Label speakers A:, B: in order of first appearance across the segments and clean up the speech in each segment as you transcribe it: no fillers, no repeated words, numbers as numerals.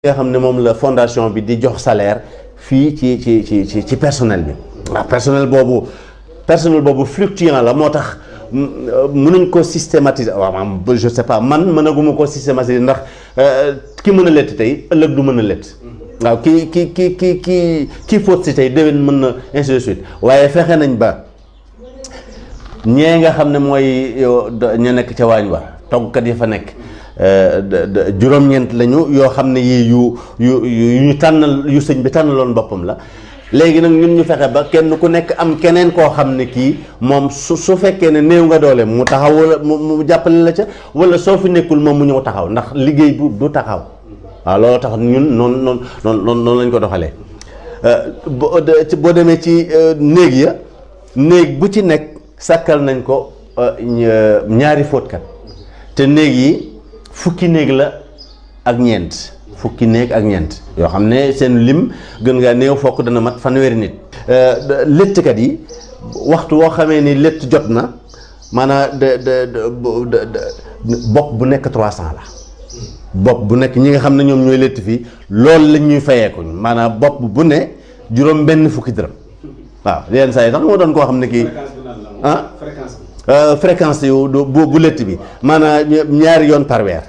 A: nga xam ne moom la fondation bi di jox salaire fii ci personnel bi waaw personnel boobu fluctuant la moo tax mënuñ ko systématiser waaw je sais pas man mënaguma ko systématiser ndax ki mën a lett tey ëllëg du mën a lett waaw kii fóot si tey déwén mën na ainsi de suite waaye fexe nañ ba ñee nga xam ne mooy ña nekk ca waañ wa toggkat yi fa nekk juróom-ñeent lañu yoo xam ne yii yu ñu tànnal yu sëñ bi tànnaloon boppam la léegi nag ñun ñu fexe ba kenn ku nekk am keneen koo xam ne kii moom su fekkee ne néew nga doole mu taxaw wala mu jàppale la ca wala soo fi nekkul moom mu ñëw taxaw ndax liggéey bu du taxaw waaw loolu tax ñun noonu lañ ko doxalee boo demee ci néeg ya néeg bu ci nekk sàkkal nañ ko ñaari fóotkat te néeg yi fukki néeg la ak ñeent yoo xam ne seen lim gën ngaa néew fokk dana mat fanweeri nit léttkat yi waxtu woo xamee ni létt jot na maanaam bopp bu nekk 300 la bopp bu nekk ñi nga xam ne ñoom ñooy létt fii loolu lañ ñuy fayeekuñ maanaam bopp bu ne juróom benn fukki dërëm waaw yenn saa yi sax moo doon koo xam ne kii fréquence yu bu létt bi maanaam ñaari yoon par weer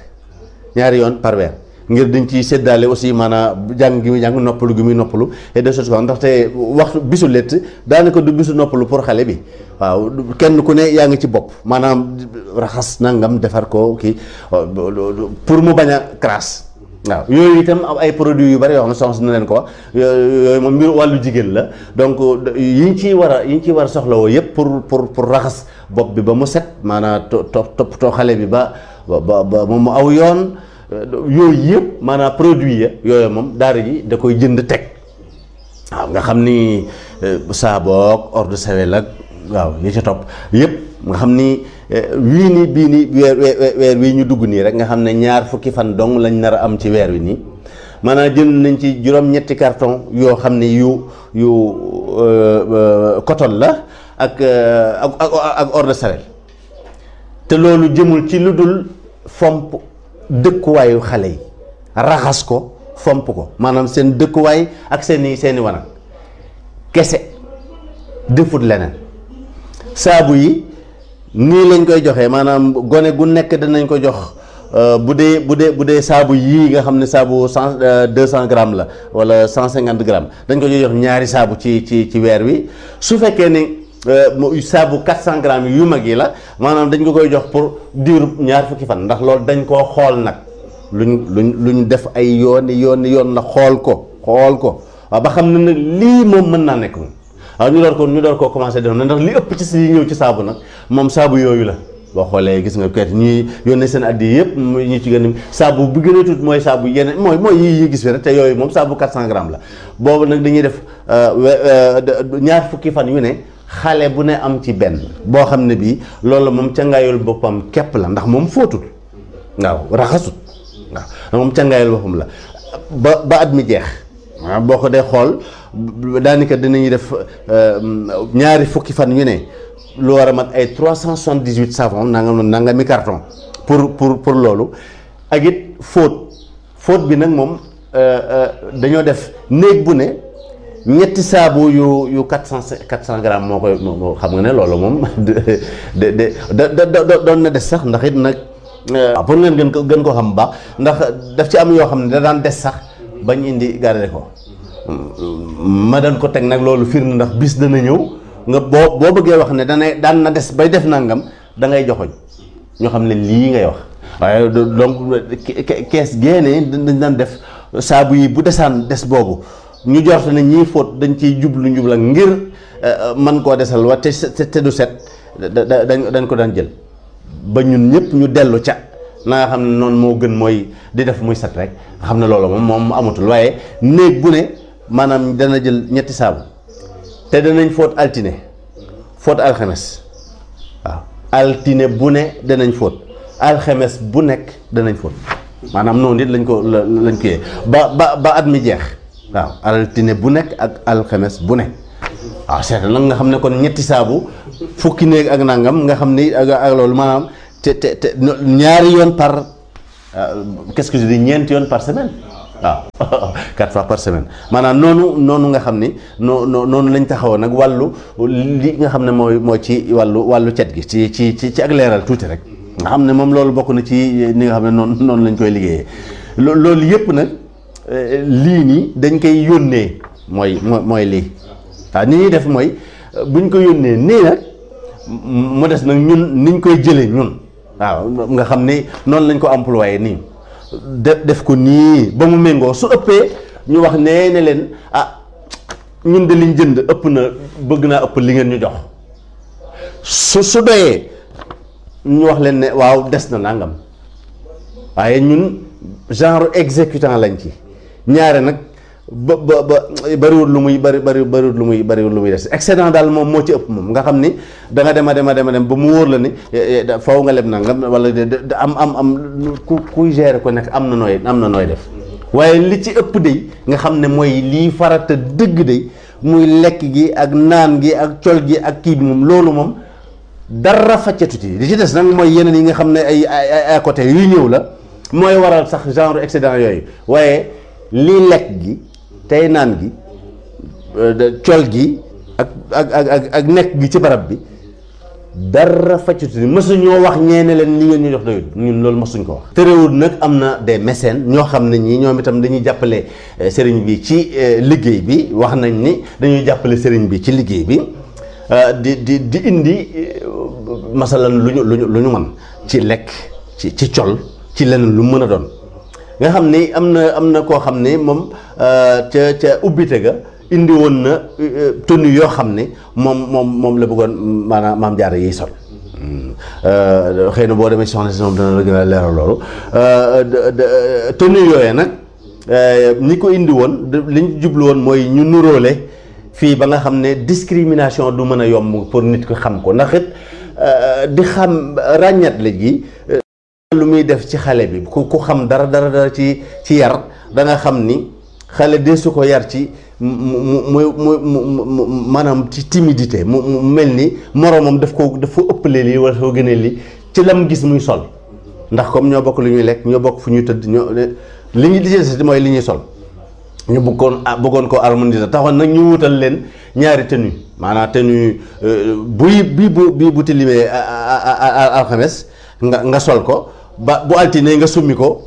A: ngir dañ ciy séddaale aussi maanaam jàng gi muy jàng noppalu gi muy noppalu et de choses quoi ndaxte waxtu bisu létt daanaka du bisu noppalu pour xale bi waaw kenn ku ne yaa ngi ci bopp maanaam raxas nangam defar ko kii pour mu bañ a crasse waaw yooyu itam ay produits yu bari yoo xam ne soxna na leen ko wax yooyu moom mbir wàllu jigéen la donc yiñ ciy war a soxlawoo yëpp pour raxas bopp bi ba mu set maanaam toppatoo xale bi ba moom mu aw yoon yooyu yëpp maanaam produit ya yooyu moom daara ji da koy jënd teg waaw nga xam ni saaboog eau de Javel ak waaw yi ci topp yëpp nga xam ni bii nii weer wii ñu dugg nii rek nga xam ne ñaar fukki fan dong lañ nar a am ci weer wi nii maanaam jënd nañ ci juróom-ñetti carton yoo xam ne yu coton la ak eau de Javel te loolu jëmul ci lu dul fomp dëkkuwaayu xale yi raxas ko fomp ko maanaam seen dëkkuwaay ak seeni wanag kese defut leneen saabu yi nii lañ koy joxee maanaam gone gu nekk danañ ko jox bu dee saabu yii nga xam ne saabu 200 grammes la wala 150 grammes dañ ko jox ñaari saabu ci weer wi su fekkee ni saabu 400 grammes yu mag yi la maanaam dañ ko koy jox pour diiru ñaar fukki fan ndax loolu dañ koo xool nag luñ def ay yoon la xool ko waaw ba xam ne nag lii moom mën naa nekk moom waaw ñu door koo commencé def na ndax li ëpp ci si ñëw ci saabu nag moom saabu yooyu la boo xoolee gis nga kayit ñuy yónnee seen addi yëpp ñu ci gën a saabu bi gën a tuut mooy saabu yeneen mooy yi gis fi rek te yooyu moom saabu 400 grammes la boobu nag dañuy def ñaar fukki fan yu ne xale bu ne am ci benn boo xam ne bii loolu moom cangaayul boppam képp la ndax moom fóotul waaw raxasut waaw moom cangaayul boppam la ba at mi jeex waaw boo ko dee xool daanaka dinañuy def ñaari fukki fan yu ne lu war a mat ay 378 savon nanga mi carton pour loolu ak it fóot bi nag moom dañoo def néeg bu ne ñetti saabu yu 400 grammes moo koy xam nga ne loolu moom doon na des sax ndax it nag pour ngeen gën koo xam bu baax ndax daf ci am yoo xam ne da daan des sax bañ indi garder ko ma daan ko teg nag loolu firnde ndax bis dana ñëw nga boo bëggee wax ne daan na des bay def nangam da ngay joxoñ ñoo xam ne lii ngay wax waaye donc kees génne dañ daan def saabu yi bu desaan des boobu ñu jorte ne ñii fóot dañ ciy njubla ngir man koo desal wa te du set dañ ko daan jël ba ñun ñëpp ñu dellu ca na nga xam ne noonu moo gën mooy di def muy set rek nga xam ne loolu moom amatul waaye néeg bu ne maanaam dana jël ñetti saabu te danañ fóot altine fóot alxames waaw altine bu ne danañ fóot alxames bu nekk danañ fóot maanaam noonu it lañ ko yee ba at mi jeex waaw altine bu nekk ak alxames bu ne waaw seet nag nga xam ne kon ñetti saabu fukki néeg ak nangam nga xam ni ak loolu maanaam te ñaari yoon par qu'est-ce que je dis ñeenti yoon par semaine waaw 4 fois par semaine maanaam noonu nga xam ni noonu lañ taxawoon nag wàllu li nga xam ne mooy ci wàllu cet gi ci ak leeral tuuti rek nga xam ne moom loolu bokk na ci ni nga xam ne noonu lañ koy liggéeyee loolu yëpp nag lii nii dañ koy yónnee mooy lii waaw ni ñuy def mooy buñ ko yónnee nii nag mu des nag ñun niñ koy jëlee ñun waaw nga xam ni noonu lañ ko employé nii def ko nii ba mu méngoo su ëppee ñu wax ne leen ñun de liñ jënd ëpp na bëgg naa ëpp li ngeen ñu jox su doyee ñu wax leen ne waaw des na nangam waaye ñun genre exécutant lañ ci ñaare nag ba bariwul lu muy bariwul lu muy des excédent daal moom moo ci ëpp moom nga xam ni da nga dem ba mu wóor la ni faw nga leb nangam wala am kuy gérer ko nekk am na nooy def waaye li ci ëpp day nga xam ne mooy lii farata dëgg day muy lekk gi ak naan gi ak col gi ak kii bi moom loolu moom dara faccatu ci li ci des nag mooy yeneen yi nga xam ne ay côté yuy ñëw la mooy waral sax genre excédent yooyu waaye lii lekk gi tey naan gi col gi ak nekk gi ci barab bi dara faccatu ni mësuñoo wax ñeene leen li ngeen ñu jox doyul ñun loolu mësuñ ko wax. terewul nag am na des mécènes ñoo xam ne ñii ñoom itam dañuy jàppale sëriñ bi ci liggéey bi wax nañ ni dañuy jàppale sëriñ bi ci liggéey bi di indi masalan lu ñu mën ci lekk ci col ci leneen lu mën a doon nga xam ni am na koo xam ne moom ca ubbite ga indi woon na tenue yoo xam ne moom la bëggoon maanaam maam jaara yiy sol xëy na boo demee soxna si moom dana la gën a leeral loolu tenue yooyee nag ñi ko indi woon li ñu jublu woon mooy ñu nuróole fii ba nga xam ne discrimination du mën a yomb pour nit ko xam ko ndax it di xam ràññat la gi lu muy def ci xale bi ku xam dara ci yar da nga xam ni xale de su ko yar ci mu maanaam ci timidité mu mel ni moroomam daf ko ëppalee lii wala soo gënee lii ci lam gis muy sol ndax comme ñoo bokk lu ñuy lekk ñoo bokk fu ñuy tëdd li ñu di mooy li ñuy sol ñu bëggoon ko harmoniser taxoon nag ñu wutal leen ñaari tenue maanaam tenue bii bu tilimee alxames nga sol ko ba bu altine nga summi ko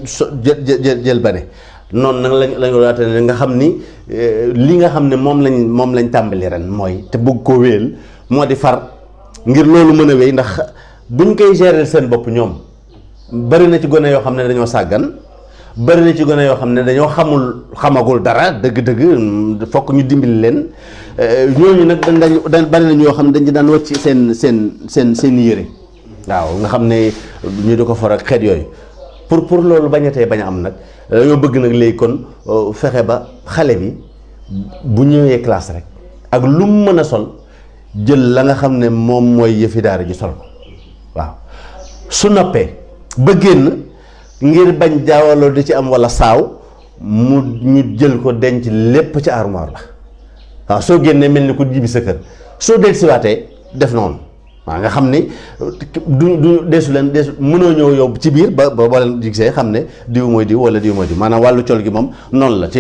A: jël bane noonu nag lañ ko daate nga xam ni li nga xam ne moom lañ tàmbali ren mooy te bëgg koo wéyal moo di far ngir loolu mën a wéy ndax buñ koy gérer seen bopp ñoom bari na ci gone yoo xam ne dañoo sàggan bari na ci gone yoo xam ne dañoo xamagul dara dëgg-dëgg fokk ñu dimbali leen ñooñu nag dañ bari na ñoo xam ne dañ ci daan wàcc seen yére waaw nga xam ne ñu di ko for ak xeet yooyu pour loolu bañatee bañ a am nag dañoo bëgg nag léegi kon fexe ba xale bi bu ñëwee classe rek ak lu mu mën a sol jël la nga xam ne moom mooy yëfi daara ji sol ko waaw su noppee ba génn ngir bañ jaawaloo di ci am walla saaw ñu jël ko denc lépp ci armoire la waaw soo génnee mel ni ko jibi sa kër soo dellusiwaatee def noonu waaw nga xam ni du deesu mënoo ñëw yow ci biir ba boo leen gisee xam ne diw mooy diw wala diw mooy diw maanaam wàllu col gi moom noonu la te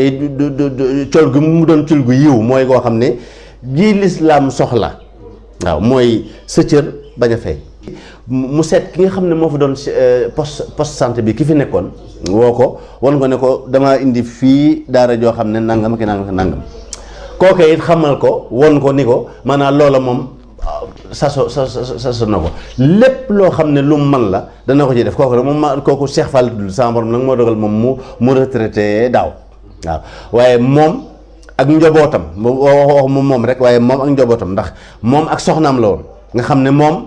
A: col gi mu doon col gu yiw mooy koo xam ne ji lislaam soxla waaw mooy sa cër bañ a fay mu seet ki nga xam ne moo fa doon poste santé bi ki fi nekkoon woo ko wan ko ne ko damaa indi fii daara joo xam ne nangam ki nangam kooke it xamal ko won ko ni ko maanaam loola moom saso na ko lépp loo xam ne lu mu man la dana ko ci def kooku nag kooku Cheikh Fall dul sama borom nag moo dogal moom mu retraité daaw waaw waaye moom ak njobootam wax moom rek waaye moom ak njobootam ndax moom ak soxnaam la woon nga xam ne moom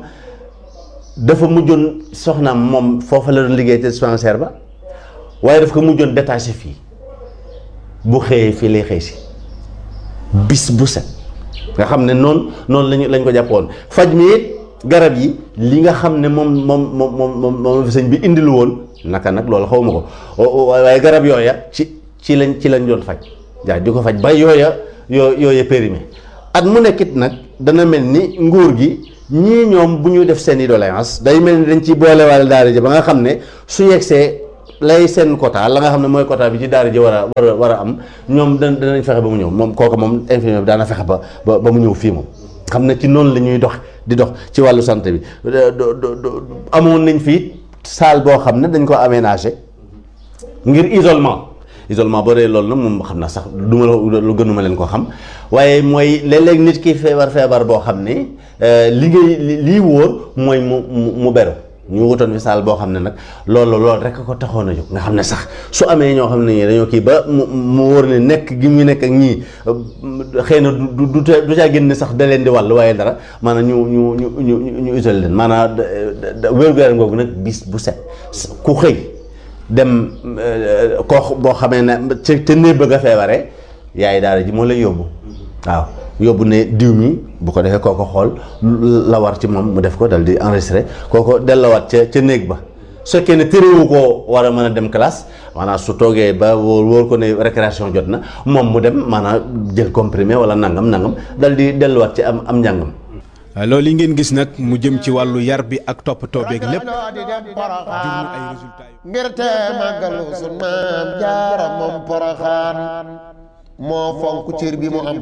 A: dafa mujjoon soxnaam moom foofa la doon liggéey te dispensaire ba waaye daf ko mujjoon détaché fii bu xëyee fii lay xëy si bis bu set nga xam ne noonu lañ ko jàppoon faj mi it garab yi li nga xam ne moom sëñ bi indilu woon naka nag loolu xaw ma ko waaye garab yooya ci lañ doon faj waaw di ko faj ba yooya périmé at mu nekkit nag dana mel ni nguur gi ñii ñoom bu ñu def seen i doléance day mel ni dañ ci boolewaale daara ji ba nga xam ne su yegsee lay seen quota la nga xam ne mooy quota bi ci daara ji war a am ñoom danañ fexe ba mu ñëw moom kooku moom infirmier bi daana fexe ba mu ñëw fii moom xam ne ci noonu la ñuy dox di dox ci wàllu santé bi amoon nañ fii salle boo xam ne dañ ko aménagé ngir isolement boo dee loolu nag moom xam naa sax du ma lu gënuma leen ko xam waaye mooy léeg-léeg nit ki feebar boo xam ne lii wóor mooy mu beru ñu wutoon fi salle boo xam ne nag loolu rek ko taxoon a jóg nga xam ne sax su amee ñoo xam ne ñii dañoo kii ba mu wóor ne nekk gi mu nekk ak ñii xëy na du caa génn sax da leen di wàll waaye dara maanaam ñu isolé leen maanaam wér-gu-yaram googu nag bis bu set ku xëy dem koo boo xamee ne ca néeg bëgg a feebaree yaay daara ji moo lay yóbbu waaw yóbbu ne diw mi bu ko defee kooko xool la war ci moom mu def ko dal di enregistré kooko delloowaat ca néeg ba su fekkee ne téréwu koo war a mën a dem classe maanaam su toogee ba wóor ko ne récréation jot na moom mu dem maanaam jël comprimé wala nangam dal di delluwaat ci am njàngam.
B: loolu yi ngeen gis nag mu jëm ci wàllu yar bi ak toppatoo beeg lépp jur ay résultats
C: ngir te màggalu sun maam jaara moom Poroxaan moo fonk cër bi mu am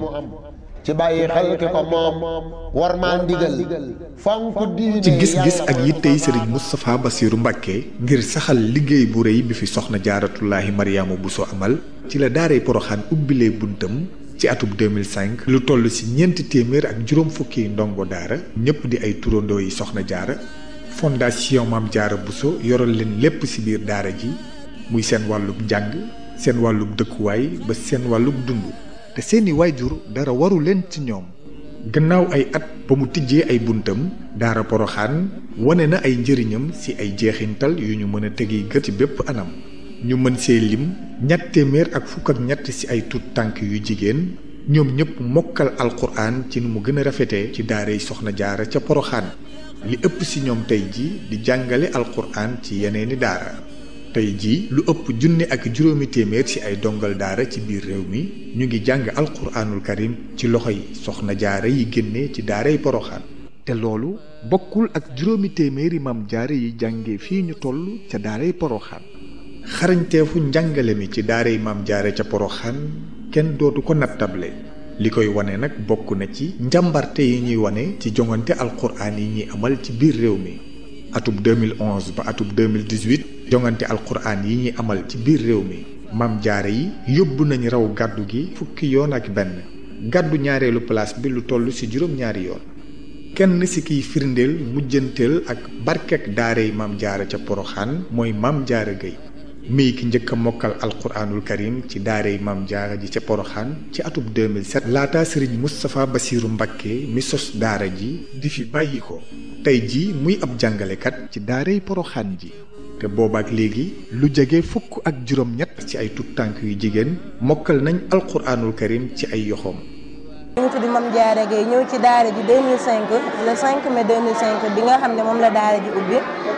C: ci bàyyi xel ki ko moom war maa ndigal fonk diine
D: ci gis-gis ak yittey sëriñ Moustapha Bassirou Mbacké ngir saxal liggéey bu rëy bi fi soxna jaaratullaahi Mariama Bousso amal ci la daaray Poroxaan ubbilee buntam ci atub 2005 lu toll ci ñeenti téeméer ak juróom fukki ndongo daara ñëpp di ay turandoo yi soxna jaara fondation Maam Jaara Bousso yoral leen lépp ci biir daara ji muy seen wàllub njàng seen wàllub dëkkuwaay ba seen wàllub dund te seeni waajur dara waru leen ci ñoom gannaaw ay at ba mu tijjee ay buntam daara Poroxaan wane na ay njëriñam ci ay jeexintal yu ñu mën a tegi gët ci bépp anam ñu mën see lim ñett téeméer ak fukk ak ñett ci ay tut tànk yu jigéen ñoom ñëpp mokkal alquran ci nu mu gën a rafetee ci daara yi soxna jaara ca Poroxaan li ëpp ci ñoom tey ji di jàngale alquran ci yeneeni daara tey ji lu ëpp junne ak juróomi téeméer ci ay dongal daara ci biir réew mi ñu ngi jàng alquranul karim ci loxoy soxna jaara yi génne ci daaray Poroxaan te loolu bokkul ak juróomi téeméeri maam jaara yi jànge fii ñu toll ca daaray Poroxaan xarañteefu njàngale mi ci daaray maam jaare ca Poroxaan kenn dootu ko nattable li koy wane nag bokk na ci njàmbarte yi ñuy wane ci jongante alquran yi ñuy amal ci biir réew mi atub 2011 ba atub 2018 jongante alquran yi ñuy amal ci biir réew mi maam jaare yi yóbbu nañ raw gàddu gi fukki yoon ak benn gàddu ñaareelu place bi lu toll ci juróom-ñaari yoon kenn ci kiy firndeel mujjanteel ak barkek daaray maam jaare ca Poroxaan mooy maam jaare Gueye mii ki njëkk a mokkal alquranul karim ci daaray maam jaara ji ca Poroxaan ci atub 2007 laata sëriñ Moustapha Bassirou Mbacké mi sos daara ji di fi bàyyi ko tey ji muy ab jàngalekat ci daaray Poroxaan ji te boobaak léegi lu jege fukk ak juróom-ñett ci ay tut tànk yu jigéen mokkal nañ alquranul karim ci ay yoxoom.
E: ñu ngi tudd Mame Diarra Gueye ñëw ci daara ji 2005 le 5 mai 2005 bi nga xam ne moom la daara ji ubbi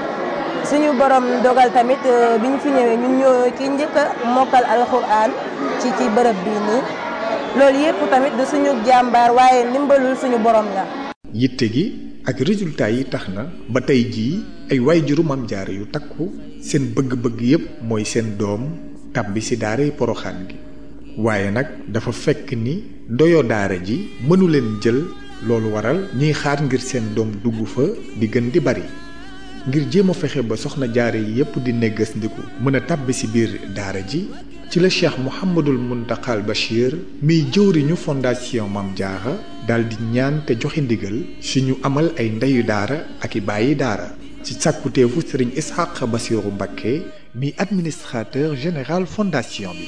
E: suñu borom dogal tamit bi ñu fi ñëwee ñun ñoo ki njëkk a mokkal alxuraan ci bërëb bii nii loolu yëpp tamit du suñu jàmbaar waaye ndimbalul suñu borom la.
D: yitte gi ak résultat yi tax na ba tey jii ay waajuru Mame Diarra yu takku seen bëgg-bëgg yépp mooy seen doom tàbbi ci daaray Poroxaan gi waaye nag dafa fekk ni doyo daara ji mënu leen jël loolu waral ñuy xaar ngir seen doom dugg fa di gën di bari ngir jéem a fexe ba soxna jaare yi yépp di neggas ndiku mën a tàbbi ci biir daara ji ci la Cheikh Mouhamadul Mountakhal Bachir miy jëwriñu fondation Mame Diarra daal di ñaan te joxe ndigal suñu amal ay ndeyu daara ak i bàyyi daara ci sàkkuteefu sëriñ Ishaq Bassirou Mbacké mi administrateur général fondation bi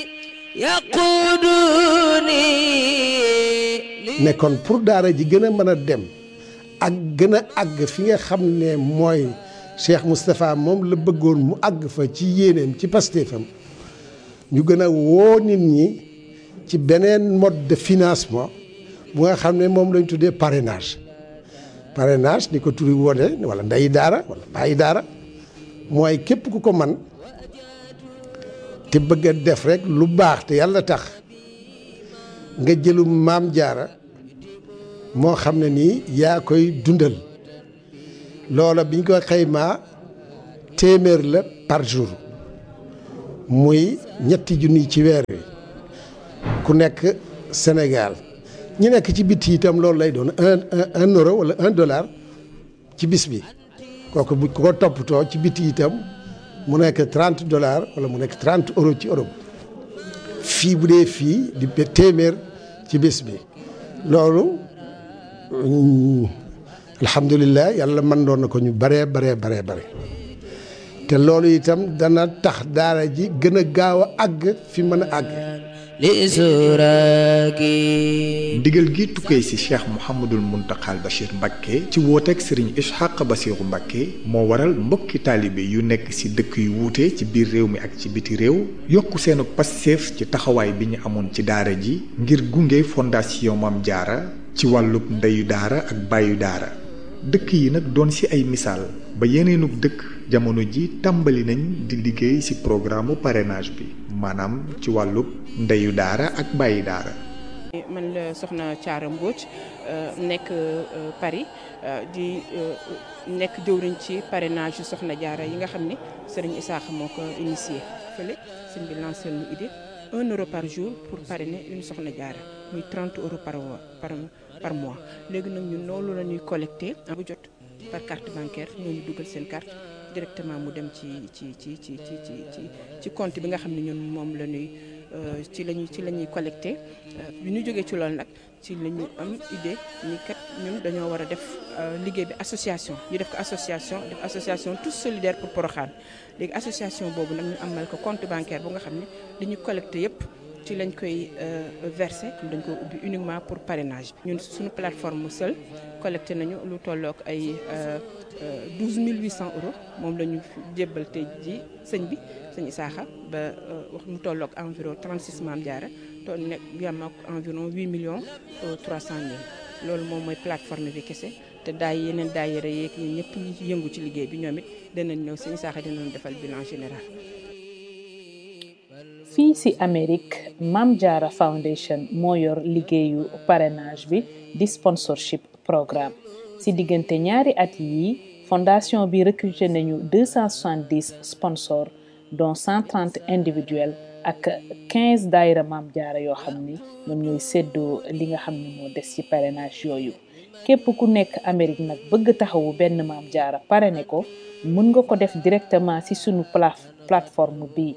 F: nekkoon pour daara ji gën a mën a dem ak gën a àgg fi nga xam ne mooy Cheikh Moustapha moom la bëggoon mu àgg fa ci yéeneem ci pastéefam ñu gën a woo nit ñi ci beneen mode de financement bu nga xam ne moom lañ tuddee parrainage ni ko turi wone wala ndeyi daara wala bàyyi daara mooy képp ku ko man te bëgg a def rek lu baax te yàlla tax nga jëlum Maam Jaara moo xam ne nii yaa koy dundal loola biñ ko xaymaa téeméer la par jour muy ñetti junni ci weer wi ku nekk Sénégal ñi nekk ci bitti itam loolu lay doon un euro wala $1 ci bis bi kooku bu ko toppatoo ci bitti itam mu nekk $30 wala mu nekk €30 ci Europe fii bu dee fii di téeméer ci bis bi loolu alhamdulilah yàlla mën doon na ko ñu bare te loolu itam dana tax daara ji gën a gaaw a àgg fi mën a àgg.
D: ndigal gi tukkee ci Cheikh Mouhamadul Mountakhal Bachir Mbacké ci wooteeg Serigne Ishaq Bassirou Mbacké moo waral mbokki taalibe yu nekk ci dëkk yu wuute ci biir réew mi ak ci biti réew yokku seenu passeef ci taxawaay bi ñu amoon ci daara ji ngir gunge fondation Mame Diarra ci wàllub ndeyu daara ak bàyyu daara dëkk yi nag doon ci ay misaal ba yeneenug dëkk jamono ji tàmbali nañ di liggéey ci programme parrainage bi maanaam ci wàllub ndeyu daara ak bàyyi daara.
G: man la soxna Thiara Mbodj nekk Paris di nekk jëwriñ ci parrainage yu soxna Diarra yi nga xam ne Serigne Issakha moo ko initié fële sëñ bi lancé lu idée €1 par jour pour parrainer une soxna Diarra muy €30 par mois léegi nag ñun loolu la ñuy collecté bu jot par carte bancaire ñooñu dugal seen carte directement mu dem ci compte bi nga xam ne ñun moom la ñuy ci la ñuy collecté bi ñu jógee ci loolu nag ci la ñu am idée ni kat ñun dañoo war a def liggéey bi association ñu def ko association tous solidaires pour Porokhane léegi association boobu nag ñu amal ko compte bancaire bu nga xam ne li ñu collecté yépp ci lañ koy versé dañ ko ubbi uniquement pour parrainage ñun suñu plateforme seul collecté nañu lu tollook ay 12 800 € moom la ñu jébbal tey ji sëñ Issakha ba wax mu tollook environ 36 Mame Diarra to nekk yam ak environ 8 300 000 loolu moom mooy plateforme bi kese te yeneen daayira yeeg ñun ñëpp ñi yëngu ci liggéey bi ñoom it danañ ñëw sëñ Issakha dinañ defal bilan général.
H: fii ci Amérique Mame Diarra Foundation moo yor liggéeyu parrainage bi di sponsorship programme ci diggante ñaari at yi fondation bi recruté nañu 270 sponsors dont 130 individuels ak 15 daayira Mame Diarra yoo xam ni ñoom ñooy séddoo li nga xam ne moo des ci parrainage yooyu képp ku nekk Amérique nag bëgg taxawu benn Mame Diarra parrainé ko mën nga ko def directement ci sunu plateforme bi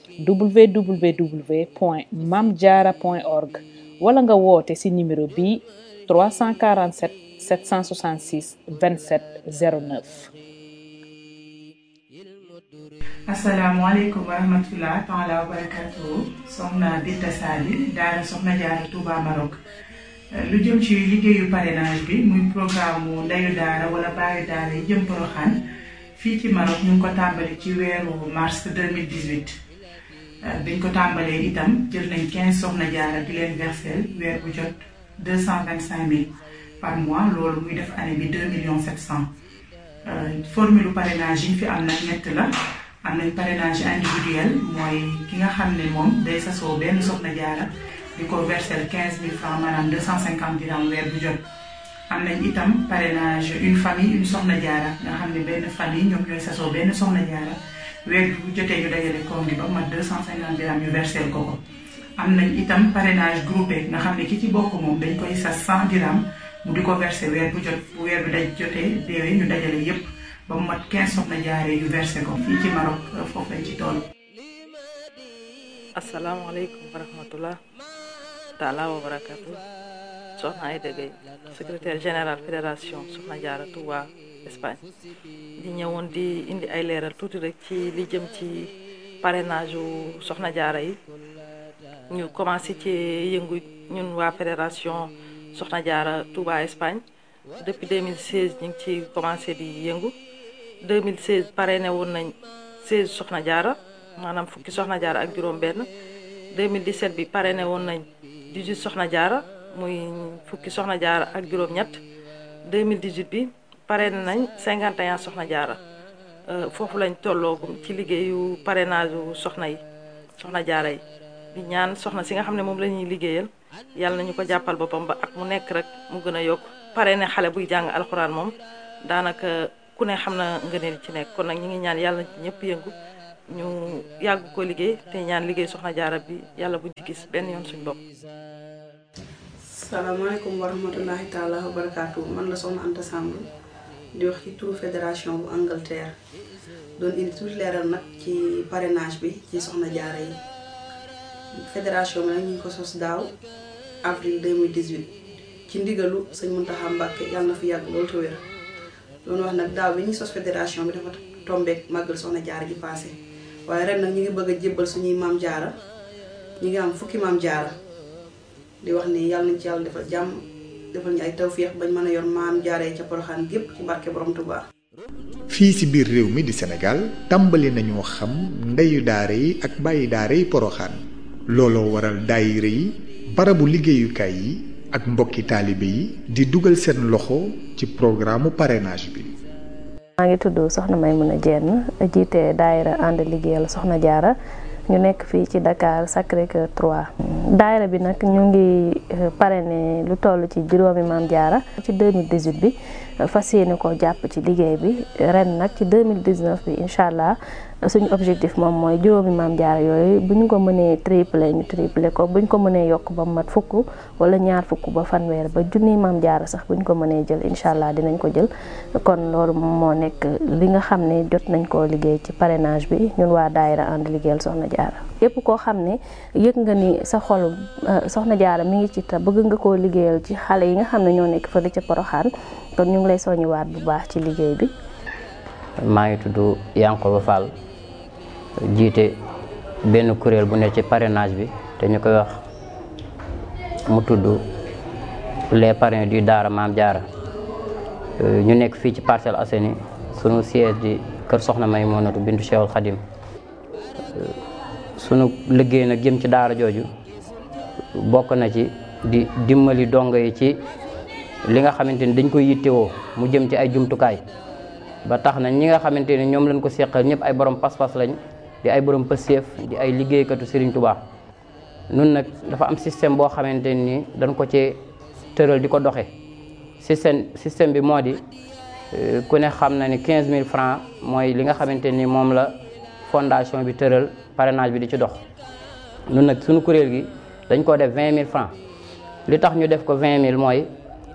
H: www.mamediarra.org wala nga woote ci numéro bi 347 766 27 09.
I: asalaamaaleykum wa rahmatulah taala wa barakatuhu soxna Binta Sali daara soxna Diarra Touba Maroc lu jëm ci liggéeyu parrainage bi muy programme mu ndeyu daara wala baayu daara yi jëm Porokhane fii ci Maroc ñu ngi ko tàmbali ci weeru mars 2018 biñ ko tàmbalee itam jël nañ 15 soxna Diarra di leen versel weer bu jot 225 000 par mois loolu muy def année bi 2 700 000 formule parrainage yi fi am nag ñett la am nañ parrainage individuel mooy ki nga xam ne moom day sasoo benn soxna Diarra di ko versel 15 000 francs maanaam 250 dirhams weer bu jot am nañ itam parrainage une famille une soxna Diarra nga xam ne benn famille ñoom ñooy sasoo benn soxna Diarra weer bu jotee ñu dajale koom gi ba mat 250 dirhams ñu versel ko am nañ itam parrainage groupé nga xam ne ki ci bokk moom dañ koy sas 100 dirhams mu di ko versé weer bu jot bu weer bi daj jotee déwee ñu dajale yépp ba mu mat 15 soxna Diarra yu versé ko fii ci Maroc foofu lañ ci toll.
J: asalaamaaleykum wa rahmatullah taala wa barakatu soxna Aïda Gueye secrétaire général fédération soxna Diarra Touba Espagne di ñëwoon di indi ay leeral tuuti rek ci li jëm ci parrainage yu soxna Diarra yi ñu commencé ci yëngu ñun waa fédération soxna Diarra Touba Espagne depuis 2016 ñu ngi ci commencé di yëngu 2016 parrainé woon nañ 16 soxna Diarra maanaam fukki soxna Diarra ak juróom benn 2017 bi parrainé woon nañ 18 soxna Diarra muy fukki soxna Diarra ak juróom ñett 2018 bi parrainé nañ 51 soxna Diarra foofu lañ tolloogum ci liggéeyu parrainage soxna Diarra yi di ñaan soxna si nga xam ne moom la ñuy liggéeyal yàlla nañu ko jàppal boppam ba ak mu nekk rek mu gën a yokk parrainé xale buy jàng alxuraan moom daanaka ku ne xam na ngëneel ci nekk kon nag ñu ngi ñaan yàlla na ci ñëpp yëngu ñu yàgg ko liggéey te ñaan liggéey Soxna Jaara bi yàlla buñ ci gis benn yoon suñ bopp.
K: salaamaaleykum wa rahmatullahi taala wa barakaatu man la Soxna Anta Samb di wax ci turu fédération bu Angleterre doon indi tuuti leeral nag ci parrainage bi ci Soxna Jaara yi. fédération bi nag ñu ngi ko sos daaw avril 2018 ci ndigalu sëñ Muntaxa Mbàkke yàlla na fi yàgg loolu te wér doon wax nag daaw bi ñuy sos fédération bi dafa tombeek màggal Soxna Jaara ji passé waaye ren nag ñu ngi bëgg a jébbal suñuy maam jaara ñu ngi am fukki maam jaara di wax ni yàlla nañ ci yàlla defal jàmm defal ñu ay tawféex bañ mën a yor maam jaaree ca Poroxaan gépp ci barke borom Tuubaa.
D: fii ci biir réew mi di Sénégal tàmbali nañoo xam ndeyu daara yi ak bàyyi daara yi Poroxaan looloo waral daayira yi barabu liggéeyukaay yi ak mbokki taalibe yi di dugal seen loxo ci programme parrainage bi.
L: maa ngi tudd Soxna Maymuna Jenn jiite daayira ànd liggéeyal Soxna Jaara ñu nekk fii ci Dakar Sacré-Cœur 3. daayira bi nag ñu ngi parrainé lu toll ci juróomi maam jaara ci 2018 bi fas yéene ko jàpp ci liggéey bi ren nag ci 2019 bi incha allah suñu objectif moom mooy juróomi maam jaara yooyu bu ñu ko mënee triplé ñu triplé ko bu ñu ko mënee yokk ba mat fukk wala ñaar fukk ba fanweer ba junniy maam jaara sax bu ñu ko mënee jël incha allah dinañ ko jël kon loolu moo nekk li nga xam ne jot nañ koo liggéey ci parrainage bi ñun waa daayira ànd liggéeyal Soxna Jaara yépp koo xam ne yëg nga ni sa xol Soxna Jaara mi ngi ci te bëgg nga koo liggéeyal ci xale yi nga xam ne ñoo nekk fële ca Poroxaan kon ñu ngi lay soññiwaat bu baax ci liggéey bi.
M: maa ngi tudd Yankoba Fall jiite benn kuréel bu ne ci parrainage bi te ñu koy wax mu tudd les parrains du Daara Maam Jaara ñu nekk fii ci Parcelles Assainies sunu siège di kër Soxna Maymunatu bintu Cheikhul Khadim sunu liggéey nag jëm ci daara jooju bokk na ci di dimbali dongo yi ci li nga xamante ni dañ koy yittewoo mu jëm ci ay jumtukaay ba tax na ñi nga xamante ni ñoom lañ ko seqal ñëpp ay borom pas-pas lañ di ay borom pëseef di ay liggéeykatu Serigne Touba nun nag dafa am système boo xamante ni dañ ko ci tëral di ko doxe système bi moo di ku ne xam na ni 15000 francs mooy li nga xamante ni moom la fondation bi tëral parrainage bi di ci dox nun nag suñu kuréel gi dañ ko def 20000 francs li tax ñu def ko 20000 mooy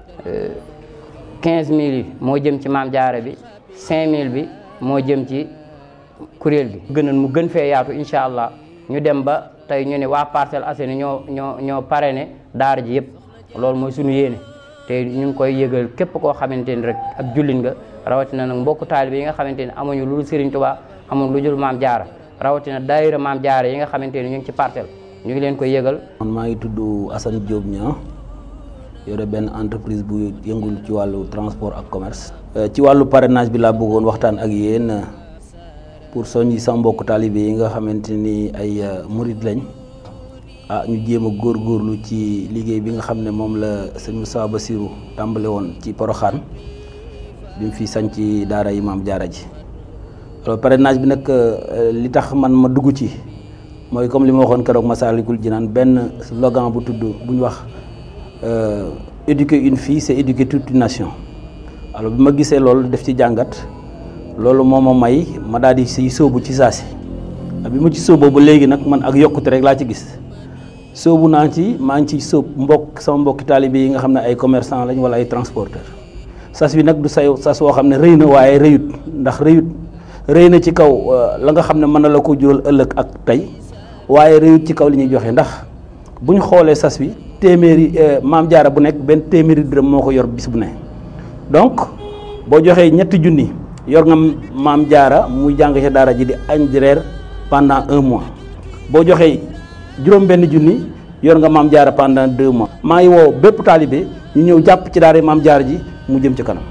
M: 15000 yi moo jëm ci maam jaara bi 5000 bi moo jëm ci kuréel gi gënoon mu gën fee yaatu incha allah ñu dem ba tey ñu ne waa Parcelles Assainies ñoo parrainé daara ji yëpp loolu mooy suñu yéene te ñu ngi koy yëgal képp koo xamante ni rek ab jullit nga rawatina nag mbokku taalibe yi nga xamante ni amuñu lu dul Serigne Touba amuñu lu dul maam jaara rawatina daayira maam jaara yi nga xamante ni ñu ngi ci Parcelles ñu ngi leen koy yëgal.
N: man maa ngi tudd Assane Diop Niang yore benn entreprise bu yëngul ci wàllu transport ak commerce. ci wàllu parrainage bi laa bëggoon waxtaan ak yéen pour soññi sama mbokku taalibe yi nga xamante ni ay murid lañ ñu jéem a góorgóorlu ci liggéey bi nga xam ne moom la sëñ Moussa Bassirou tàmbale woon ci Poroxaan bi mu fi sañ ci daara yi maam jaara ji. alors parrainage bi nag li tax man ma dugg ci mooy comme li ma waxoon keroog Massalikul Jinaan benn slogan bu tudd bu ñu wax éduquer une fille c'est éduquer toute une nation. alors bi ma gisee loolu def ci jàngat loolu moo ma may ma daal di siy sóobu ci saasi bi ma ci sóoboo ba léegi nag man ak yokkute rek laa ci gis sóobu naa ci maa ngi ciy sóob sama mbokki taalibe yi nga xam ne ay commerçant lañ wala ay transporteur sas bi nag du sas woo xam ne rëy na waaye rëyut ndax rëy na ci kaw la nga xam ne mën na la ko jural ëllëg ak tey waaye rëyut ci kaw li ñuy joxe ndax bu ñu xoolee sas bi téeméeri maam jaara bu nekk benn téeméeri dërëm moo ko yor bis bu ne donc boo joxee 3 junni yor nga maam jaara muy jàng ci daara ji di añ di reer pendant 1 mois boo joxee juróom-benn junni yor nga maam jaara pendant 2 mois. maa ngi woo bépp taalibe ñu ñëw jàpp ci daara maam jaara ji mu jëm ci kanam.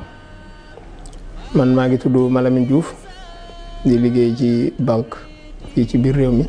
O: man maa ngi tudd Malamine Diouf di liggéey ci banque fii ci biir réew mi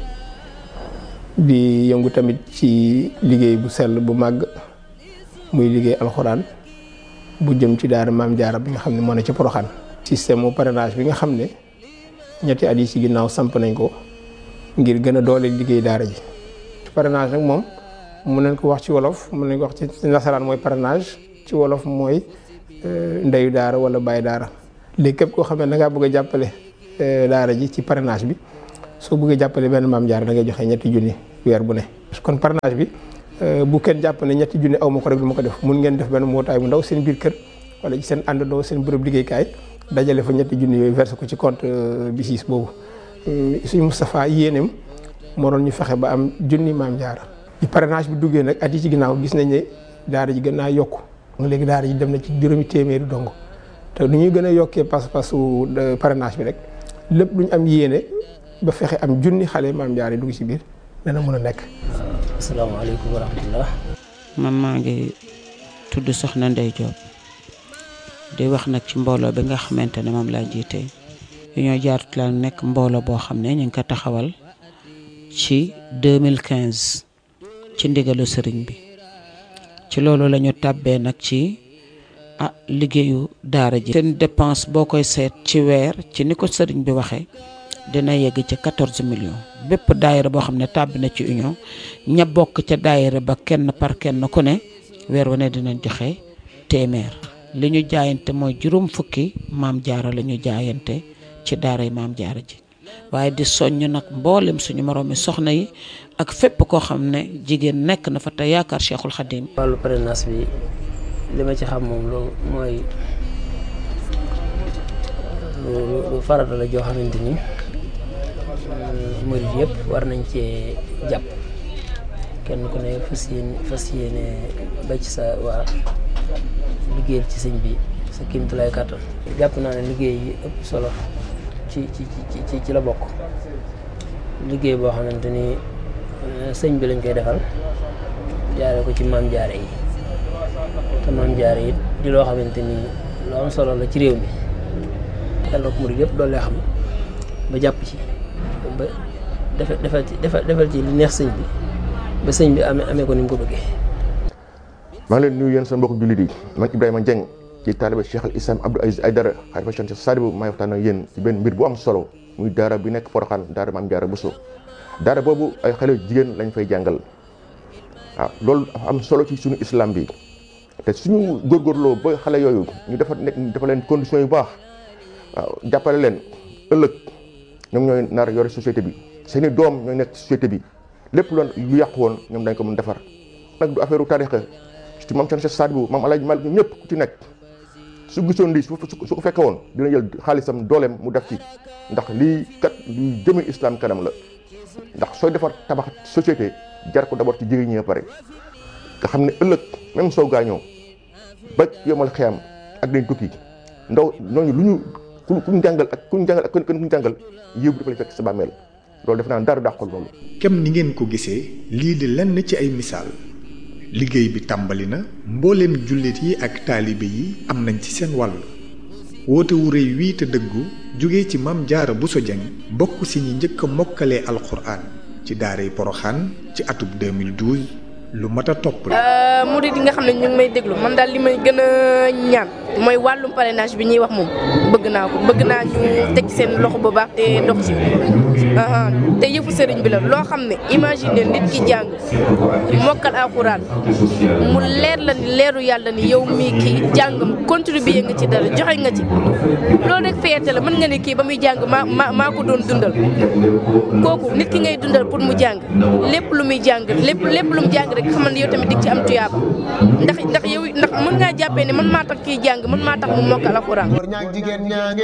O: di yëngu tamit ci liggéey bu sell bu màgg muy liggéey alxuraan bu jëm ci daara maam jaara bi nga xam ne moo ne ci Poroxaan. système mu parrainage bi nga xam ne 2 at yi ci ginnaaw samp nañ ko ngir gën a doole liggéey daara ji. parrainage nag moom mun nañ ko wax ci wolof mun nañ ko wax ci nasaraan mooy parrainage ci wolof mooy ndeyu daara wala baay daara léegi képp koo xam ne da ngaa bëgg a jàppale daara ji ci parrainage bi soo bëggee jàppale benn maam jaara da ngay joxe ñetti junni weer bu ne. kon parrainage bi bu kenn jàpp ne ñetti junni aw ma ko rek du ma ko def mun ngeen def benn mbootaay bu ndaw seen biir kër wala ci seen àndandoo seen bërëb liggéeykaay dajale fa ñetti junni yooyu versé ko ci compte BICIS boobu. suñu Moustapha yéeneem moo doon ñu fexe ba am junni maam jaara. ci parrainage bi duggee nag at yi ci ginnaaw gis nañ ne daara ji gën naa yokku léegi daara ji dem na ci juróomi téeméeri dong te nu ñuy gën a yokkee pas-pasu parrainage bi rek lépp lu ñu am yéene ba fexe am junni xale maam jaara yi dugg ci biir dana mën a nekk.
P: asalaamaaleykum wa rahmatullah.
Q: man maa ngi tudd Soxna Ndey Diop di wax nag ci mbooloo bi nga xamante ne moom laa jiite Union Jaaratu la nekk mbooloo boo xam ne ñu ngi ko taxawal ci 2015 ci ndigalu sëriñ bi ci loolu la ñu tàbbee nag ci liggéeyu daara ji. seen dépense boo koy seet ci weer ci ni ko sëriñ bi waxee dina yegg ci 14 millions bépp daayira boo xam ne tàbbi na ci union ña bokk ca daayira ba kenn par kenn ku ne weer wu ne dinañ joxe téeméer. li ñu jaayante mooy juróom fukki maam jaara la ñu jaayante ci daara yi maam jaara ji waaye di soññ nag mboolem suñu moroomi soxna yi ak fépp koo xam ne jigéen nekk na fa te yaakaar Cheikhul Khadim.
P: wàllu parrainage bi li ma ci xam moom loolu mooy lu farata la joo xamante ni murid yëpp war nañ cee jàpp kenn ku ne fas yéene ba ci sa waa liggéeyal ci sëñ bi sa kéemtulaay kàttan. jàpp naa ne liggéey yi ëpp solo ci la bokk liggéey boo xamante ni sëñ bi lañ koy defal jaare ko ci maam jaare yi te maam jaare yi di loo xamante ni lu am solo la ci réew mi yàlla ko murid yëpp doole xam ba jàpp ci ba defal ci li neex sëñ bi ba sëñ bi amee ko ni mu ko bëggee.
R: maa ngi leen nuyu yéen seen mbokku jullit yi man Ibrahima Dieng ci taaliba Cheikh al Islam Abdou Aziz Aïdara xalifa Cheikh Sadibou maay waxtaan ak yéen ci benn mbir bu am solo muy daara bi nekk Porokhane daara Maam Jaara Bousso daara boobu ay xale jigéen lañ fay jàngal waaw loolu dafa am solo ci suñu islam bi te suñu góorgóorloo ba xale yooyu ñu dafa leen conditions yu baax waaw jàppale leen ëllëg ñoom ñooy nar yore société bi seeni doom ñooy nekk société bi lépp lu yàqu woon ñoom dañ ko mën defar nag du affaire u tarixa ci maam Cheikh Sadibou maam Alaaji Malik ñëpp ku ci nekk su gisoon lii su ko fekke woon dina jël xaalisam dooleem mu def ci ndax lii kat luy jëme islam kanam la ndax sooy defar tabax société jar ko d'abord ci jigéen ñi pare nga xam ne ëllëg même soo gaañoo ba yomal xiyam ak dañ tukki ndaw ñooñu lu ñu ku ñu jàngal ak ku ñu jàngal yëpp dafa lay fekk sa bàmmeel loolu def naa dara dàqul loolu.
D: kem ni ngeen ko gisee lii di lenn ci ay misaal liggéey bi tàmbali na mbooleem jullit yi ak taalibe yi am nañ ci seen wàll woote wu rëy wii te dëggu jóge ci Maam Jaara Bousso Dieng bokk si ñi njëkk a mokkalee alxuraan ci daaray Porokhane ci atub 2012 lu mat a topp la.
S: murid yi nga xam ne ñu ngi may déglu man daal li may gën a ñaan mooy wàllum parrainage bi ñuy wax moom bëgg naa ñu teg seen loxo bu baax te dox ci te yëfu sëriñ bi la loo xam ne imagine nit ki jàng mokkal alxuraan mu leer la ni leeru yàlla ni yow mii kii jàngam contribuer nga ci dara joxe nga ci loolu rek fierté la mën nga ne kii ba muy jàng maa ko doon dundal kooku nit ki ngay dundal pour mu jàng lépp lu muy jàng lépp lu mu jàng rek xamal ne yow tamit dig ci am tuyaaba ndax mën ngaa jàppee ne man maa tax kii jàng man maa tax mu mokkal alxuraan.
C: jigéen ñaange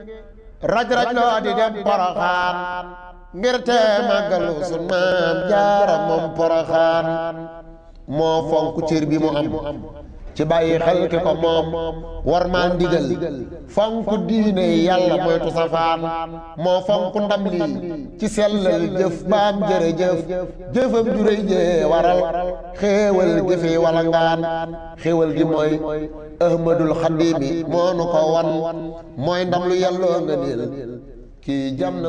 C: raj loo di dem Porokhane ngir te màggalu sun maam jaara moom Porokhane moo fonk cër bi mu am ci bàyyi xel ki ko moom war maa ndigal fonk diine yàlla moytu safaan moo fonk ndam lii ci sellal jëf baam jërëjëf jëfam ju rëy jee waral xéewal gi fi wala ngaan xéewal gi mooy ahmadul xadimi moo nu ko wan mooy ndam lu yàlloo nga niil kii jam na